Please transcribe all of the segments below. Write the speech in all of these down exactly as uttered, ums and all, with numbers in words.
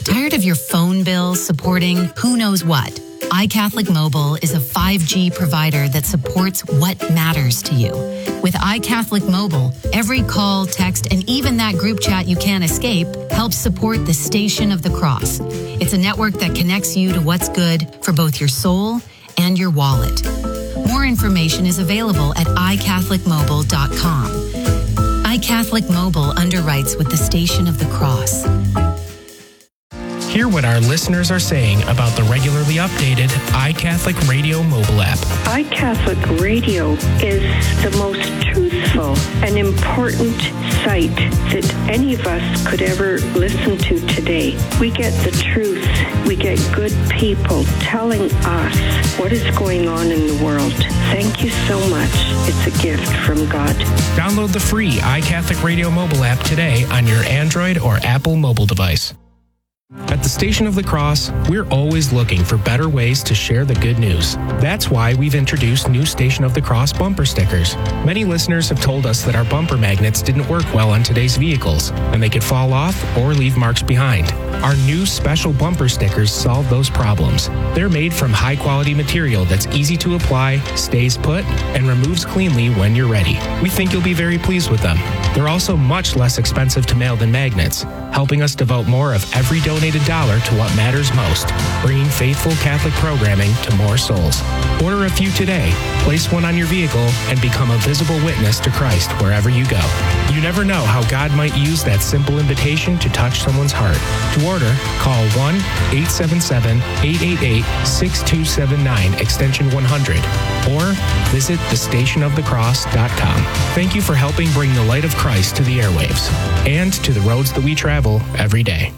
Tired of your phone bill supporting who knows what? iCatholic Mobile is a five G provider that supports what matters to you. With iCatholic Mobile, every call, text, and even that group chat you can't escape helps support the Station of the Cross. It's a network that connects you to what's good for both your soul and your wallet. More information is available at i catholic mobile dot com. iCatholic Mobile underwrites with the Station of the Cross. Hear what our listeners are saying about the regularly updated iCatholic Radio mobile app. iCatholic Radio is the most truthful and important site that any of us could ever listen to today. We get the truth. We get good people telling us what is going on in the world. Thank you so much. It's a gift from God. Download the free iCatholic Radio mobile app today on your Android or Apple mobile device. At the Station of the Cross, we're always looking for better ways to share the good news. That's why we've introduced new Station of the Cross bumper stickers. Many listeners have told us that our bumper magnets didn't work well on today's vehicles, and they could fall off or leave marks behind. Our new special bumper stickers solve those problems. They're made from high-quality material that's easy to apply, stays put, and removes cleanly when you're ready. We think you'll be very pleased with them. They're also much less expensive to mail than magnets, helping us devote more of every donated dollar to what matters most, bringing faithful Catholic programming to more souls. Order a few today, place one on your vehicle, and become a visible witness to Christ wherever you go. You never know how God might use that simple invitation to touch someone's heart. To order, call one eight seven seven, eight eight eight, six two seven nine, extension one hundred, or visit the station of the cross dot com. Thank you for helping bring the light of Christ to the airwaves and to the roads that we travel every day.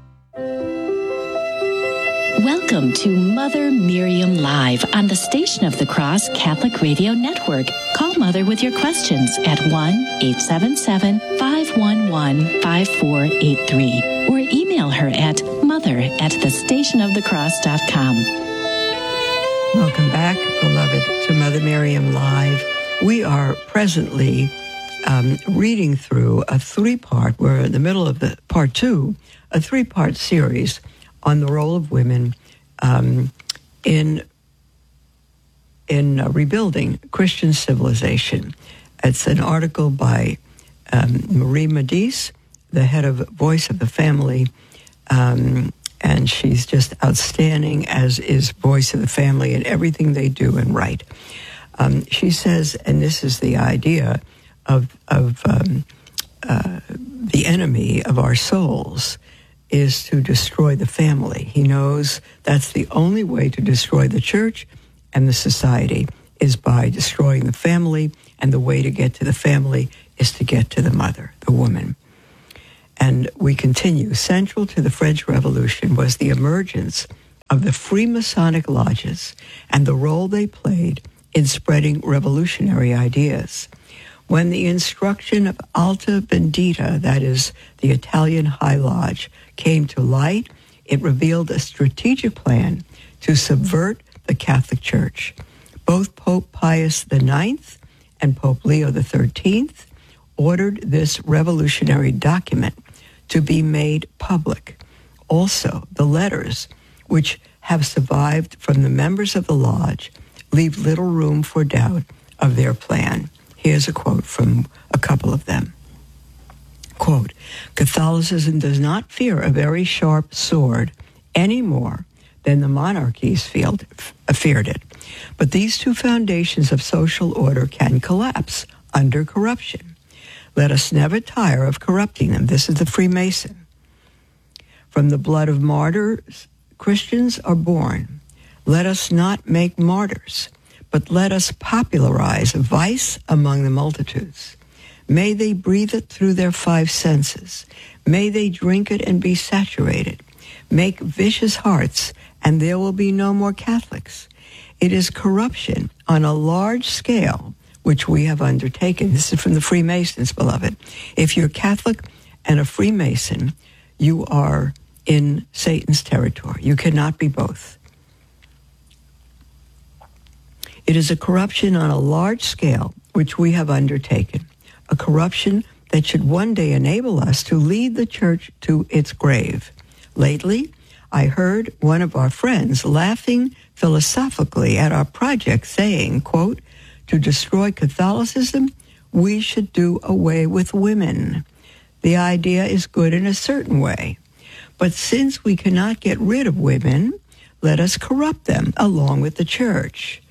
Welcome to Mother Miriam Live on the Station of the Cross Catholic Radio Network. Call Mother with your questions at one eight seven seven, five one one, five four eight three or email her at mother at the station of the cross dot com. Welcome back, beloved, to Mother Miriam Live. We are presently um, reading through a three-part, we're in the middle of the part two, a three-part series on the role of women um, in in uh, rebuilding Christian civilization. It's an article by um, Marie Medice, the head of Voice of the Family, um, and she's just outstanding, as is Voice of the Family in everything they do and write. Um, she says, and this is the idea of, of um, uh, the enemy of our souls, is to destroy the family. He knows that's the only way to destroy the church and the society, is by destroying the family, and the way to get to the family is to get to the mother, the woman. And we continue. Central to the French Revolution was the emergence of the Freemasonic lodges and the role they played in spreading revolutionary ideas. When the instruction of Alta Vendita, that is the Italian High Lodge, came to light, it revealed a strategic plan to subvert the Catholic Church. Both Pope Pius the Ninth and Pope Leo the Thirteenth ordered this revolutionary document to be made public. Also, the letters, which have survived from the members of the lodge, leave little room for doubt of their plan. Here's a quote from a couple of them. Quote, Catholicism does not fear a very sharp sword any more than the monarchies feared, feared it. But these two foundations of social order can collapse under corruption. Let us never tire of corrupting them. This is the Freemason. From the blood of martyrs, Christians are born. Let us not make martyrs, but let us popularize vice among the multitudes. May they breathe it through their five senses. May they drink it and be saturated. Make vicious hearts, and there will be no more Catholics. It is corruption on a large scale which we have undertaken. This is from the Freemasons, beloved. If you're Catholic and a Freemason, you are in Satan's territory. You cannot be both. It is a corruption on a large scale which we have undertaken, a corruption that should one day enable us to lead the church to its grave. Lately, I heard one of our friends laughing philosophically at our project saying, quote, to destroy Catholicism, we should do away with women. The idea is good in a certain way. But since we cannot get rid of women, let us corrupt them along with the church.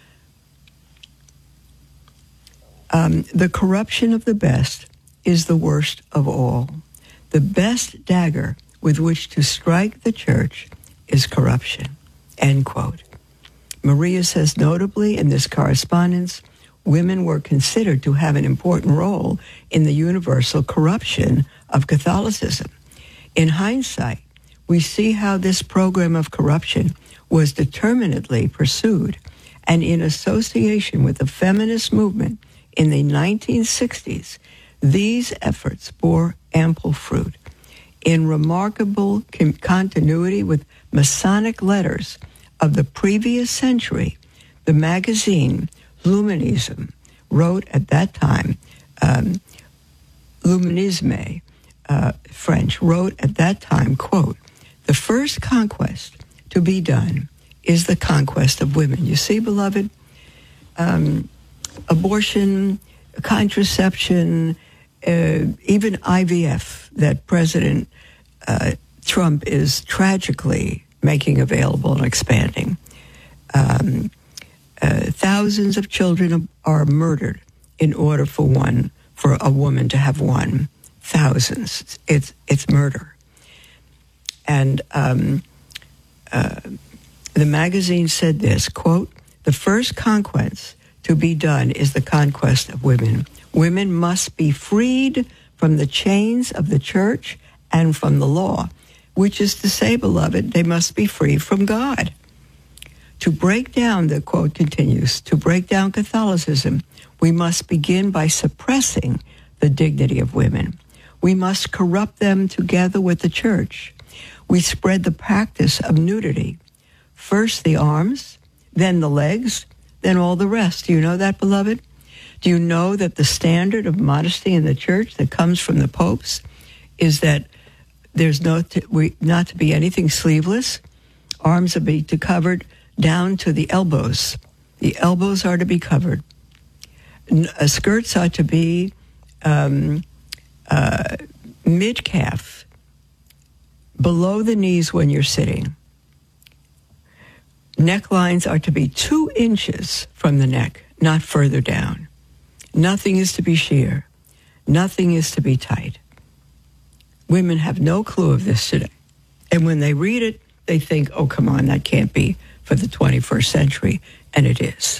Um, the corruption of the best is the worst of all. The best dagger with which to strike the church is corruption, end quote. Maria says, notably in this correspondence, women were considered to have an important role in the universal corruption of Catholicism. In hindsight, we see how this program of corruption was determinedly pursued, and in association with the feminist movement in the nineteen sixties, these efforts bore ample fruit. In remarkable continuity with Masonic letters of the previous century, the magazine Luminism wrote at that time, um, Luminisme, uh, French, wrote at that time, quote, the first conquest to be done is the conquest of women. You see, beloved, um, abortion, contraception, uh, even I V F that President uh, Trump is tragically making available and expanding. Um, uh, thousands of children are murdered in order for one, for a woman to have one. Thousands. It's it's murder. And um, uh, the magazine said this, quote, the first conquest to be done is the conquest of women. Women must be freed from the chains of the church and from the law, which is to say, beloved, they must be free from God. To break down, the quote continues, to break down Catholicism, we must begin by suppressing the dignity of women. We must corrupt them together with the church. We spread the practice of nudity. First the arms, then the legs, then all the rest. Do you know that, beloved? Do you know that the standard of modesty in the church that comes from the popes is that there's no to, we, not to be anything sleeveless? Arms are to be to covered down to the elbows. The elbows are to be covered. Uh, skirts are to be um, uh, mid-calf, below the knees when you're sitting. Necklines are to be two inches from the neck, not further down. Nothing is to be sheer. Nothing is to be tight. Women have no clue of this today. And when they read it, they think, oh, come on, that can't be for the twenty-first century. And it is.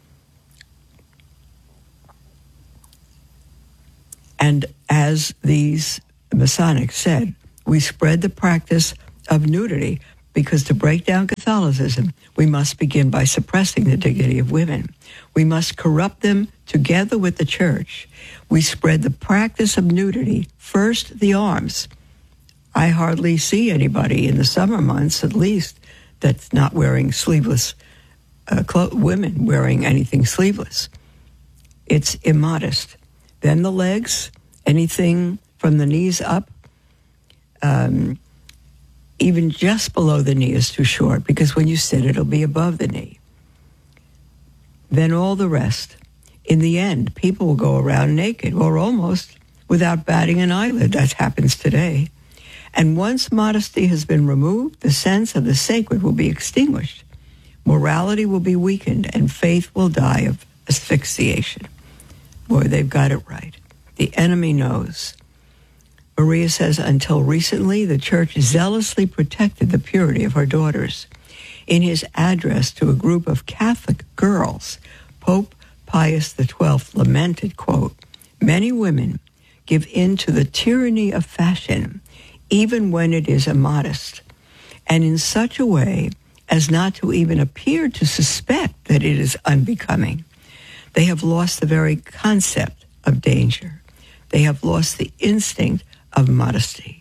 And as these Masonics said, we spread the practice of nudity because to break down Catholicism, we must begin by suppressing the dignity of women. We must corrupt them together with the church. We spread the practice of nudity, first the arms. I hardly see anybody in the summer months, at least, that's not wearing sleeveless, uh, clo- women wearing anything sleeveless. It's immodest. Then the legs, anything from the knees up, um, even just below the knee is too short, because when you sit, it'll be above the knee. Then all the rest. In the end, people will go around naked, or almost without batting an eyelid. That happens today. And once modesty has been removed, the sense of the sacred will be extinguished. Morality will be weakened, and faith will die of asphyxiation. Boy, they've got it right. The enemy knows. Maria says, until recently, the church zealously protected the purity of her daughters. In his address to a group of Catholic girls, Pope Pius the twelfth lamented, quote, many women give in to the tyranny of fashion, even when it is immodest, and in such a way as not to even appear to suspect that it is unbecoming. They have lost the very concept of danger. They have lost the instinct of modesty.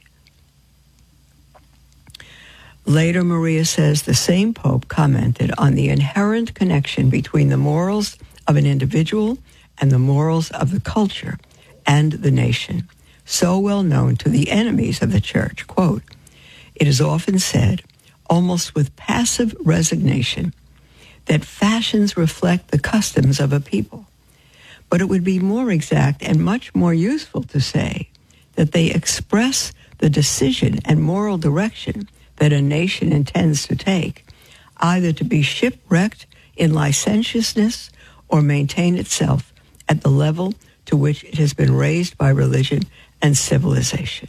Later, Maria says the same Pope commented on the inherent connection between the morals of an individual and the morals of the culture and the nation, so well known to the enemies of the church. Quote, It is often said, almost with passive resignation, that fashions reflect the customs of a people. But it would be more exact and much more useful to say that they express the decision and moral direction that a nation intends to take, either to be shipwrecked in licentiousness or maintain itself at the level to which it has been raised by religion and civilization.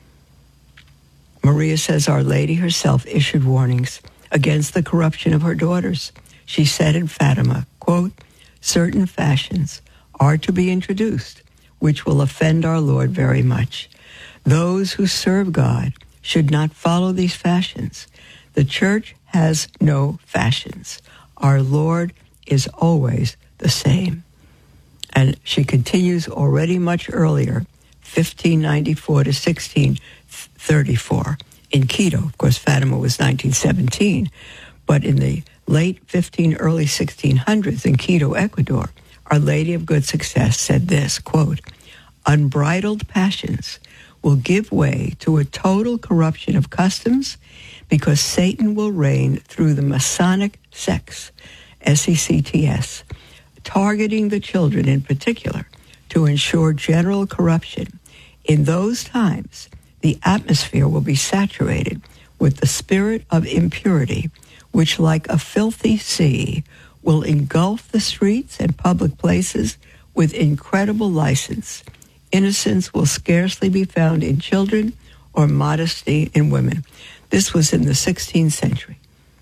Maria says Our Lady herself issued warnings against the corruption of her daughters. She said in Fatima, quote, certain fashions are to be introduced, which will offend our Lord very much. Those who serve God should not follow these fashions. The church has no fashions. Our Lord is always the same. And she continues already much earlier, fifteen ninety-four to sixteen thirty-four, in Quito. Of course, Fatima was nineteen seventeen, but in the late fifteen, early sixteen hundreds in Quito, Ecuador, Our Lady of Good Success said this, quote, unbridled passions will give way to a total corruption of customs because Satan will reign through the Masonic sects, S E C T S, targeting the children in particular to ensure general corruption. In those times, the atmosphere will be saturated with the spirit of impurity, which like a filthy sea will engulf the streets and public places with incredible license. Innocence will scarcely be found in children or modesty in women. This was in the sixteenth century.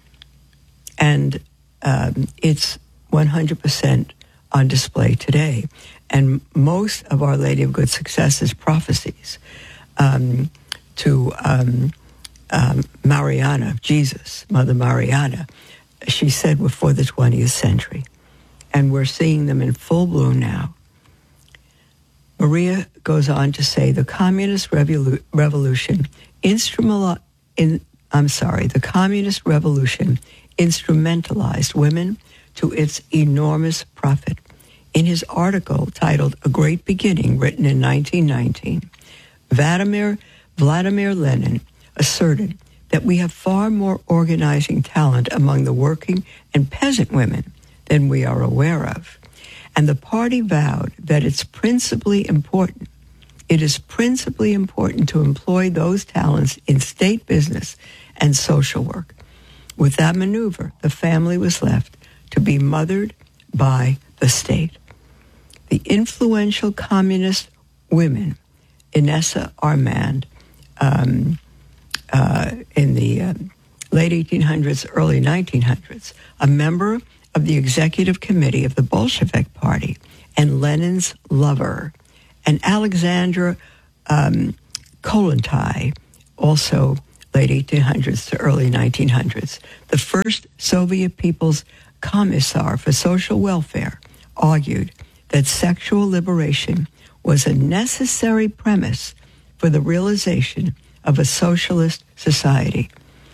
And um, it's one hundred percent on display today. And most of Our Lady of Good Success's prophecies um, to um, um, Mariana, Jesus, Mother Mariana, she said were for the twentieth century. And we're seeing them in full bloom now. Maria goes on to say the communist revolu- revolution instrumental in I'm sorry, the communist revolution instrumentalized women to its enormous profit. In his article titled A Great Beginning, written in nineteen nineteen, Vladimir, Vladimir Lenin asserted that we have far more organizing talent among the working and peasant women than we are aware of. And the party vowed that it's principally important. It is principally important to employ those talents in state business and social work. With that maneuver, the family was left to be mothered by the state. The influential communist women, Inessa Armand, um, uh, in the uh, late eighteen hundreds, early nineteen hundreds, a member of the executive committee of the Bolshevik Party and Lenin's lover, and Alexandra um, Kollontai, also late eighteen hundreds to early nineteen hundreds, the first Soviet People's Commissar for Social Welfare, argued that sexual liberation was a necessary premise for the realization of a socialist society.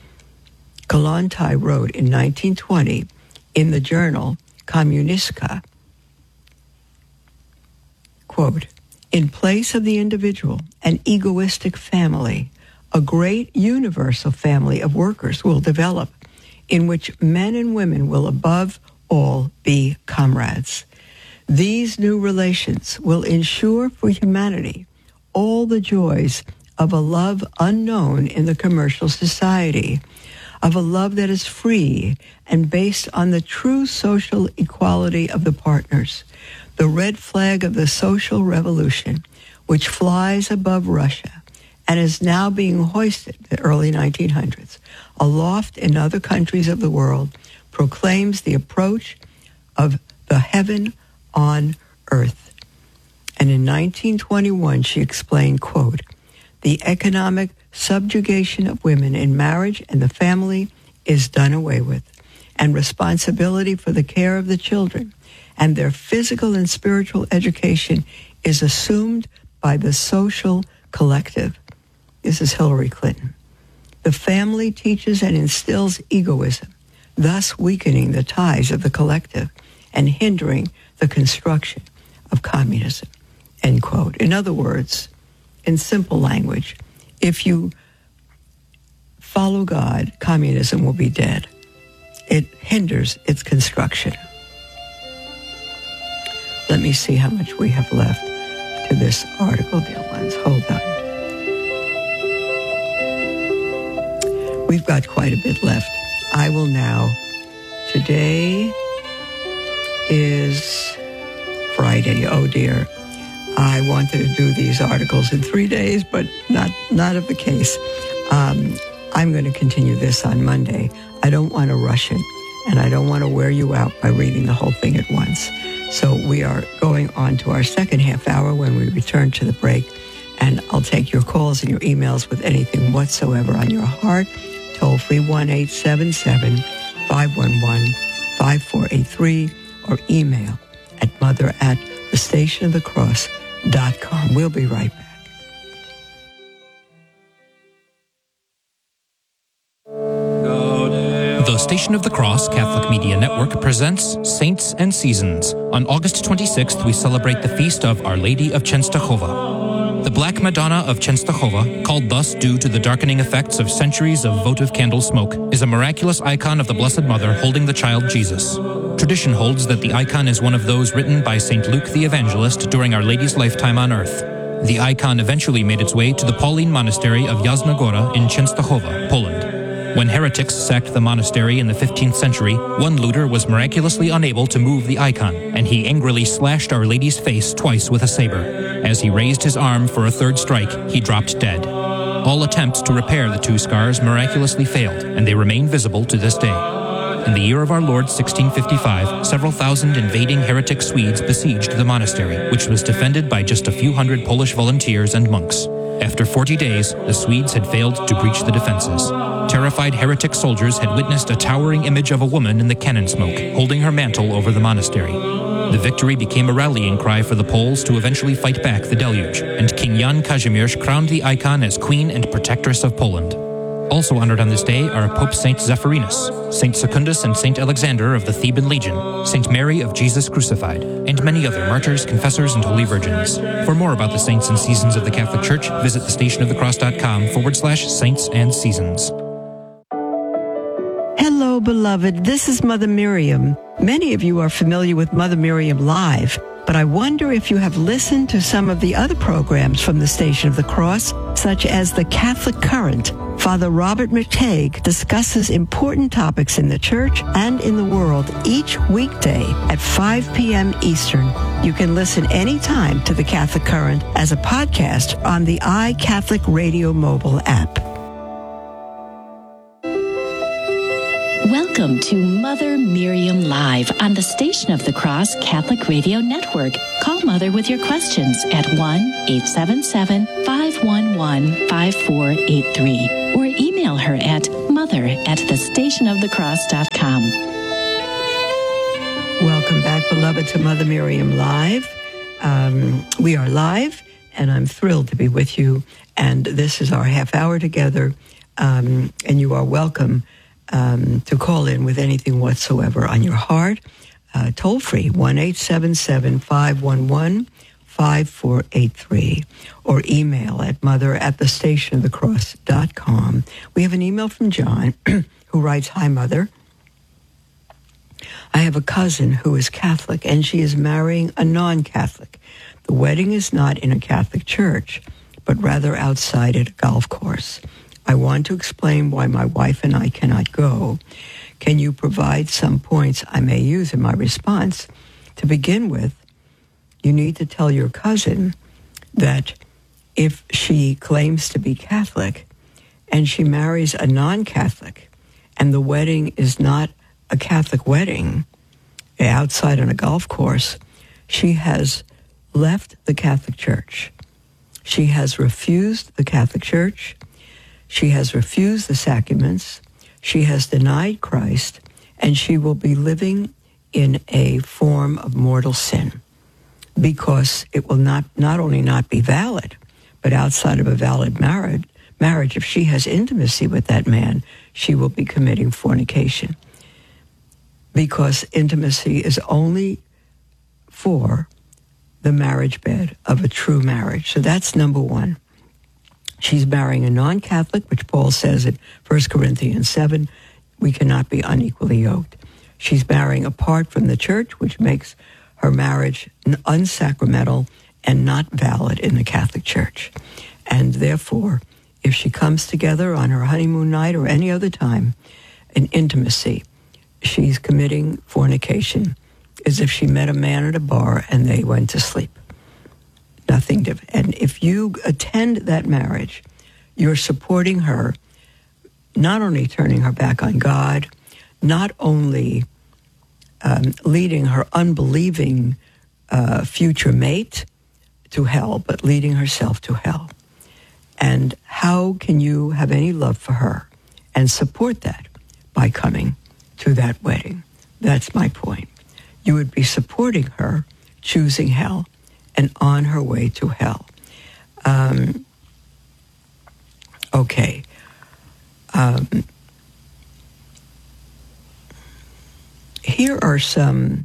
Kollontai wrote in nineteen twenty in the journal Kommunistka, quote, in place of the individual and egoistic family, a great universal family of workers will develop in which men and women will above all be comrades. These new relations will ensure for humanity all the joys of a love unknown in the commercial society, of a love that is free and based on the true social equality of the partners, the red flag of the social revolution, which flies above Russia and is now being hoisted in the early nineteen hundreds, aloft in other countries of the world, proclaims the approach of the heaven on earth. And in nineteen twenty-one, she explained, quote, the economic subjugation of women in marriage and the family is done away with, and responsibility for the care of the children and their physical and spiritual education is assumed by the social collective. This is Hillary Clinton. The family teaches and instills egoism, thus weakening the ties of the collective and hindering the construction of communism, end quote. In other words, in simple language, if you follow God, communism will be dead. It hinders its construction. Let me see how much we have left to this article, dear ones. Hold on. We've got quite a bit left. I will now, today is Friday. Oh dear. I wanted to do these articles in three days, but not, not of the case. Um, I'm going to continue this on Monday. I don't want to rush it, and I don't want to wear you out by reading the whole thing at once. So we are going on to our second half hour when we return to the break, and I'll take your calls and your emails with anything whatsoever on your heart. Toll free one eight seven seven, five one one, five four eight three or email at mother at the station of the cross dot com. We'll be right back. The Station of the Cross Catholic Media Network presents Saints and Seasons. On August twenty-sixth, we celebrate the feast of Our Lady of Częstochowa. The Black Madonna of Częstochowa, called thus due to the darkening effects of centuries of votive candle smoke, is a miraculous icon of the Blessed Mother holding the child Jesus. Tradition holds that the icon is one of those written by Saint Luke the Evangelist during Our Lady's lifetime on earth. The icon eventually made its way to the Pauline Monastery of Jasna Góra in Częstochowa, Poland. When heretics sacked the monastery in the fifteenth century, one looter was miraculously unable to move the icon, and he angrily slashed Our Lady's face twice with a saber. As he raised his arm for a third strike, he dropped dead. All attempts to repair the two scars miraculously failed, and they remain visible to this day. In the year of our Lord sixteen fifty-five, several thousand invading heretic Swedes besieged the monastery, which was defended by just a few hundred Polish volunteers and monks. After forty days, the Swedes had failed to breach the defenses. Terrified heretic soldiers had witnessed a towering image of a woman in the cannon smoke, holding her mantle over the monastery. The victory became a rallying cry for the Poles to eventually fight back the deluge, and King Jan Kazimierz crowned the icon as Queen and Protectress of Poland. Also honored on this day are Pope Saint Zephyrinus, Saint Secundus and Saint Alexander of the Theban Legion, Saint Mary of Jesus Crucified, and many other martyrs, confessors, and holy virgins. For more about the saints and seasons of the Catholic Church, visit thestationofthecross.com forward slash saints and seasons. Hello, beloved. This is Mother Miriam. Many of you are familiar with Mother Miriam Live, but I wonder if you have listened to some of the other programs from the Station of the Cross, such as The Catholic Current. Father Robert McTague discusses important topics in the church and in the world each weekday at five p.m. Eastern. You can listen anytime to The Catholic Current as a podcast on the iCatholic Radio mobile app. Welcome to Mother Miriam Live on the Station of the Cross Catholic Radio Network. Call Mother with your questions at one eight seven seven, five one one, five four eight three or email her at mother at the station of the cross dot com. Welcome back, beloved, to Mother Miriam Live. Um, we are live, and I'm thrilled to be with you. And this is our half hour together, um, and you are welcome Um, to call in with anything whatsoever on your heart. Uh, toll free, one eight seven seven, five one one, five four eight three or email at mother at the station of the cross dot com. We have an email from John who writes, "Hi, Mother. I have a cousin who is Catholic and she is marrying a non-Catholic. The wedding is not in a Catholic church, but rather outside at a golf course. I want to explain why my wife and I cannot go. Can you provide some points I may use in my response? To begin with, you need to tell your cousin that if she claims to be Catholic and she marries a non-Catholic and the wedding is not a Catholic wedding outside on a golf course, she has left the Catholic Church. She has refused the Catholic Church. She has refused the sacraments, she has denied Christ, and she will be living in a form of mortal sin because it will not, not only not be valid, but outside of a valid marriage, marriage, if she has intimacy with that man, she will be committing fornication because intimacy is only for the marriage bed of a true marriage. So that's number one. She's marrying a non-Catholic, which Paul says in First Corinthians seven, we cannot be unequally yoked. She's marrying apart from the church, which makes her marriage unsacramental and not valid in the Catholic Church. And therefore, if she comes together on her honeymoon night or any other time in intimacy, she's committing fornication as if she met a man at a bar and they went to sleep. Nothing different. And if you attend that marriage, you're supporting her, not only turning her back on God, not only um, leading her unbelieving uh, future mate to hell, but leading herself to hell. And how can you have any love for her and support that by coming to that wedding? That's my point. You would be supporting her, choosing hell, and on her way to hell. Um, okay. Um, here are some...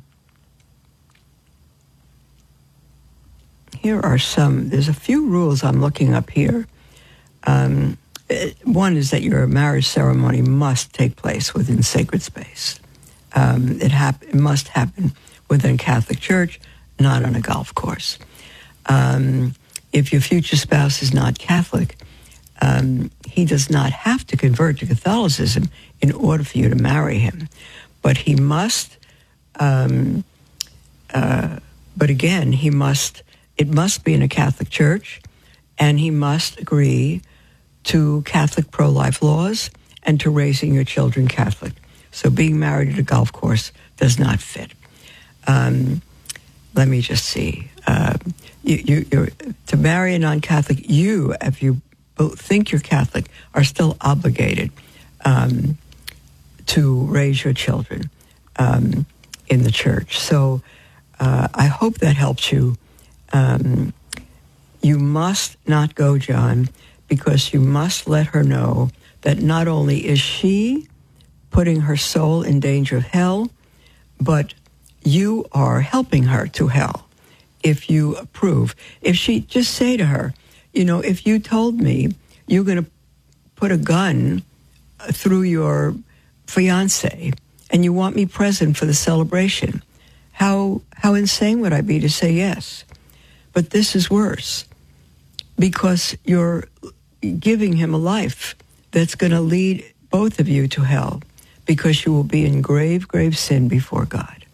Here are some, there's a few rules I'm looking up here. Um, one is that your marriage ceremony must take place within sacred space. Um, it, hap- it must happen within Catholic Church, not on a golf course. Um, if your future spouse is not Catholic, um, he does not have to convert to Catholicism in order for you to marry him. But he must, um, uh, but again, he must... It must be in a Catholic church, and he must agree to Catholic pro-life laws and to raising your children Catholic. So being married at a golf course does not fit. Um, let me just see. Uh, you, you, you're, to marry a non-Catholic, you, if you think you're Catholic, are still obligated um, to raise your children um, in the church. So uh, I hope that helps you. Um, you must not go, John, because you must let her know that not only is she putting her soul in danger of hell, but you are helping her to hell if you approve. If she, just say to her, you know, if you told me you're going to put a gun through your fiancé and you want me present for the celebration, how how insane would I be to say yes? But this is worse, because you're giving him a life that's going to lead both of you to hell, because you will be in grave, grave sin before God.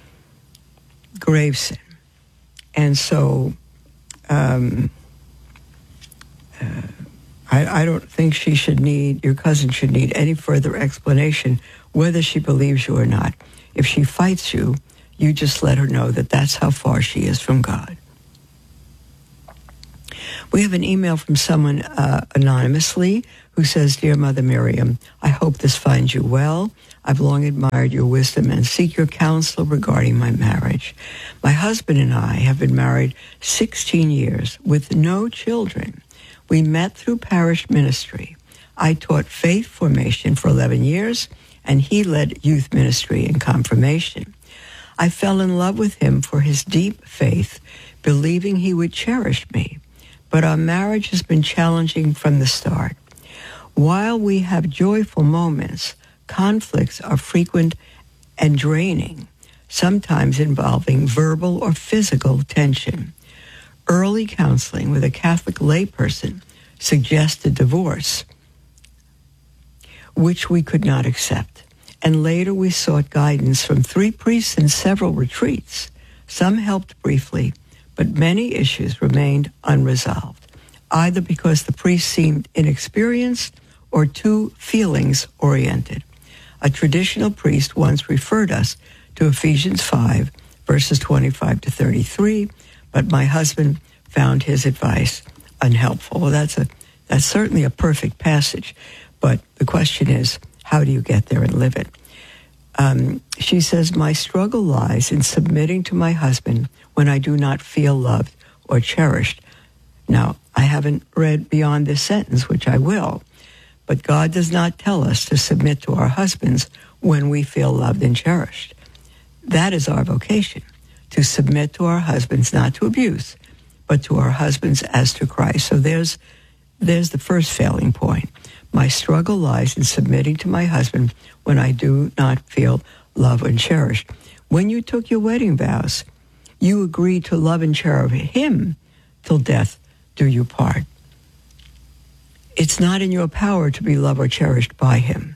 Grave sin. And so um, uh, I, I don't think she should need, your cousin should need any further explanation whether she believes you or not. If she fights you, you just let her know that that's how far she is from God. We have an email from someone uh, anonymously who says, Dear Mother Miriam, I hope this finds you well. I've long admired your wisdom and seek your counsel regarding my marriage. My husband and I have been married sixteen years with no children. We met through parish ministry. I taught faith formation for eleven years, and he led youth ministry and confirmation. I fell in love with him for his deep faith, believing he would cherish me. But our marriage has been challenging from the start. While we have joyful moments, conflicts are frequent and draining, sometimes involving verbal or physical tension. Early counseling with a Catholic layperson suggested divorce, which we could not accept. And later we sought guidance from three priests and several retreats. Some helped briefly, but many issues remained unresolved, either because the priest seemed inexperienced or too feelings-oriented. A traditional priest once referred us to Ephesians five, verses twenty-five to thirty-three, but my husband found his advice unhelpful. Well, that's a that's certainly a perfect passage, but the question is, how do you get there and live it? Um, she says, my struggle lies in submitting to my husband when I do not feel loved or cherished. Now, I haven't read beyond this sentence, which I will, but God does not tell us to submit to our husbands when we feel loved and cherished. That is our vocation, to submit to our husbands, not to abuse, but to our husbands as to Christ. So there's there's the first failing point. My struggle lies in submitting to my husband when I do not feel loved and cherished. When you took your wedding vows, you agreed to love and cherish him till death do you part. It's not in your power to be loved or cherished by him.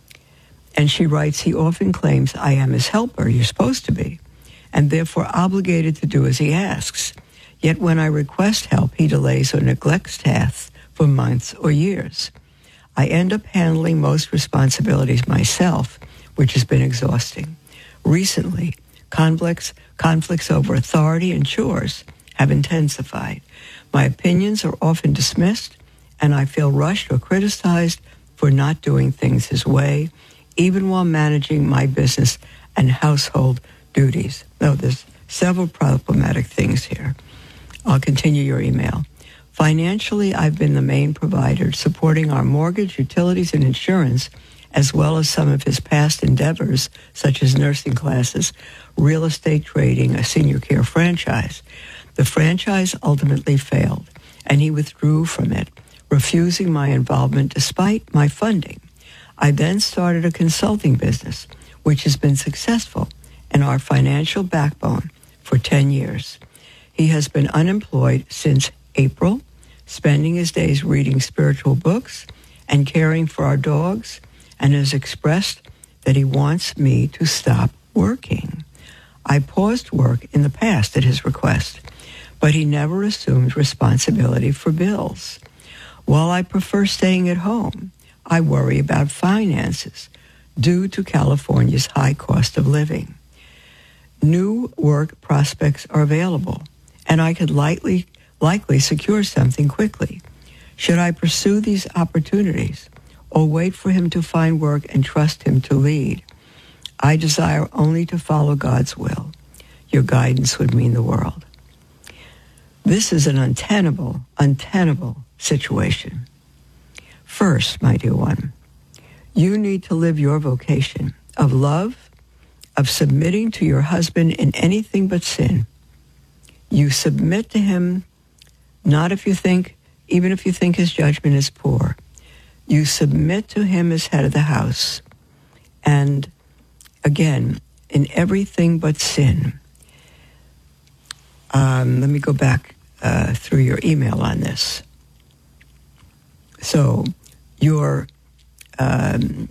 And she writes, he often claims I am his helper, you're supposed to be, and therefore obligated to do as he asks. Yet when I request help, he delays or neglects tasks for months or years. I end up handling most responsibilities myself, which has been exhausting. Recently, conflicts, conflicts over authority and chores have intensified. My opinions are often dismissed, and I feel rushed or criticized for not doing things his way, even while managing my business and household duties. Though there's several problematic things here. I'll continue your email. Financially, I've been the main provider, supporting our mortgage, utilities, and insurance, as well as some of his past endeavors, such as nursing classes, real estate trading, a senior care franchise. The franchise ultimately failed, and he withdrew from it, refusing my involvement despite my funding. I then started a consulting business, which has been successful and our financial backbone for ten years. He has been unemployed since April, spending his days reading spiritual books and caring for our dogs, and has expressed that he wants me to stop working. I paused work in the past at his request, but he never assumed responsibility for bills. While I prefer staying at home, I worry about finances due to California's high cost of living. New work prospects are available, and I could likely, likely secure something quickly. Should I pursue these opportunities or wait for him to find work and trust him to lead? I desire only to follow God's will. Your guidance would mean the world. This is an untenable, untenable situation. First, my dear one, you need to live your vocation of love, of submitting to your husband in anything but sin. You submit to him, not if you think, even if you think his judgment is poor. You submit to him as head of the house. And again, in everything but sin. Um, let me go back uh, through your email on this. So, you're, um,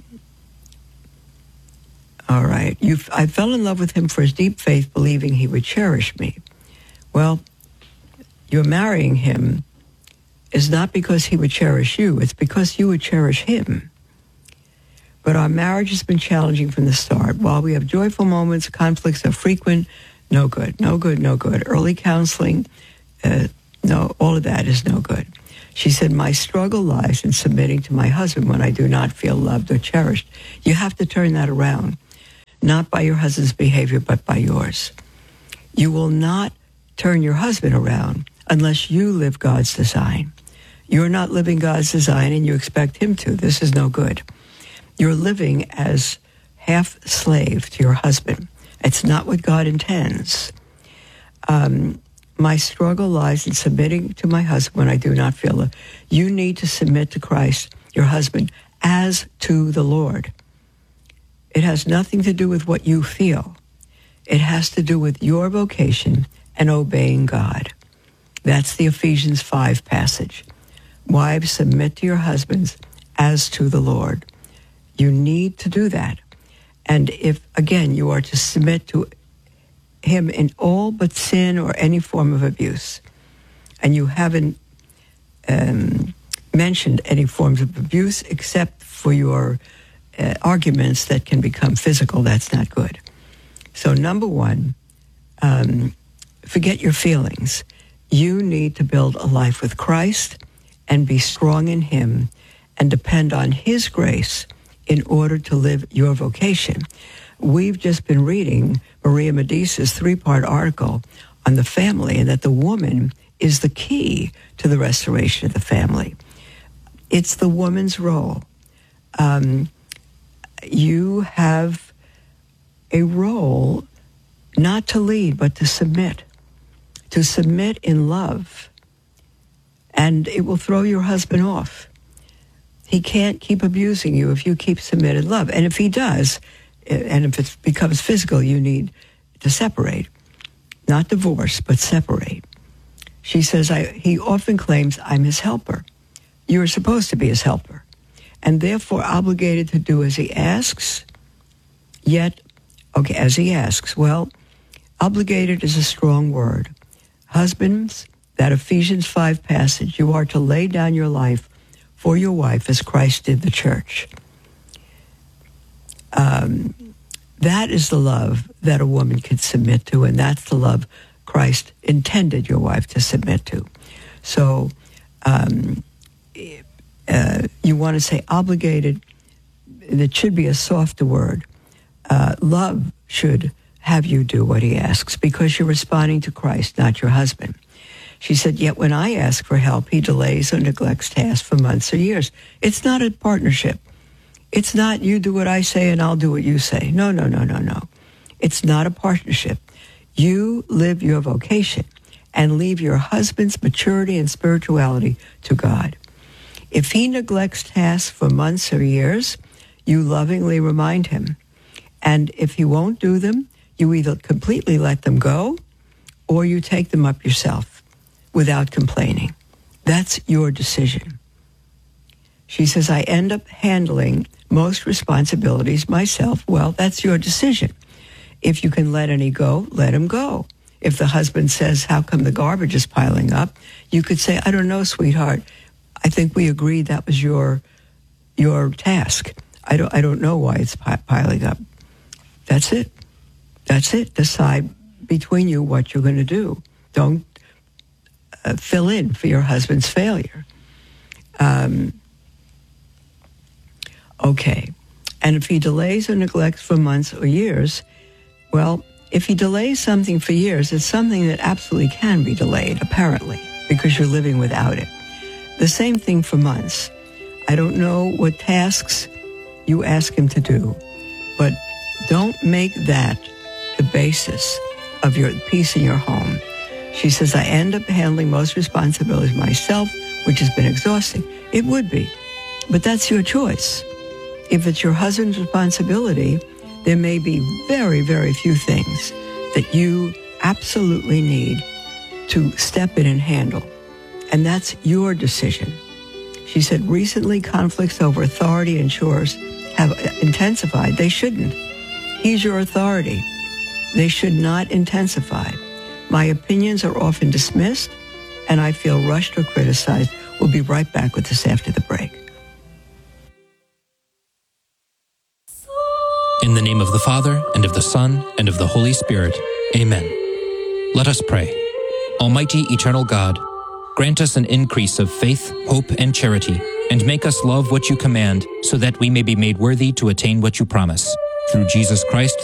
all right, you. I fell in love with him for his deep faith, believing he would cherish me. Well, you're marrying him is not because he would cherish you, it's because you would cherish him. But our marriage has been challenging from the start. While we have joyful moments, conflicts are frequent. No good, no good, no good. Early counseling, uh, no, all of that is no good. She said, my struggle lies in submitting to my husband when I do not feel loved or cherished. You have to turn that around, not by your husband's behavior, but by yours. You will not turn your husband around unless you live God's design. You're not living God's design and you expect him to. This is no good. You're living as half slave to your husband. It's not what God intends. Um, my struggle lies in submitting to my husband when I do not feel it. You need to submit to Christ, your husband, as to the Lord. It has nothing to do with what you feel. It has to do with your vocation and obeying God. That's the Ephesians five passage. Wives, submit to your husbands as to the Lord. You need to do that. And if, again, you are to submit to him in all but sin or any form of abuse, and you haven't um, mentioned any forms of abuse except for your uh, arguments that can become physical, that's not good. So number one, um, forget your feelings. You need to build a life with Christ and be strong in him and depend on his grace in order to live your vocation. We've just been reading Maria Medice's three-part article on the family and that the woman is the key to the restoration of the family. It's the woman's role. Um, you have a role not to lead, but to submit. To submit in love. and it will throw your husband off. He can't keep abusing you if you keep submitted love. And if he does, and if it becomes physical, you need to separate. Not divorce, but separate. She says, I, he often claims I'm his helper. You're supposed to be his helper, and therefore obligated to do as he asks, yet, okay, as he asks. Well, obligated is a strong word. Husbands, that Ephesians five passage, you are to lay down your life for your wife as Christ did the church. Um, that is the love that a woman can submit to, and that's the love Christ intended your wife to submit to. So um, uh, you want to say obligated, it should be a softer word. Uh, love should have you do what he asks because you're responding to Christ, not your husband. She said, yet when I ask for help, he delays or neglects tasks for months or years. It's not a partnership. It's not you do what I say and I'll do what you say. No, no, no, no, no. It's not a partnership. You live your vocation and leave your husband's maturity and spirituality to God. If he neglects tasks for months or years, you lovingly remind him. And if he won't do them, you either completely let them go or you take them up yourself without complaining. That's your decision. She says, I end up handling most responsibilities myself. Well, that's your decision. If you can let any go, let him go. If the husband says, how come the garbage is piling up? You could say, I don't know, sweetheart. I think we agreed that was your your task. I don't I don't know why it's pi- piling up. That's it. That's it. Decide between you what you're going to do. Don't uh, fill in for your husband's failure. Um, okay. And if he delays or neglects for months or years, well, if he delays something for years, it's something that absolutely can be delayed, apparently, because you're living without it. The same thing for months. I don't know what tasks you ask him to do, but don't make that the basis of your peace in your home. She says, I end up handling most responsibilities myself, which has been exhausting. It would be, but that's your choice. If it's your husband's responsibility, there may be very, very few things that you absolutely need to step in and handle. And that's your decision. She said, recently conflicts over authority and chores have intensified. They shouldn't. He's your authority. They should not intensify. My opinions are often dismissed, and I feel rushed or criticized. We'll be right back with this after the break. In the name of the Father, and of the Son, and of the Holy Spirit. Amen. Let us pray. Almighty, eternal God, grant us an increase of faith, hope, and charity, and make us love what you command, so that we may be made worthy to attain what you promise. Through Jesus Christ,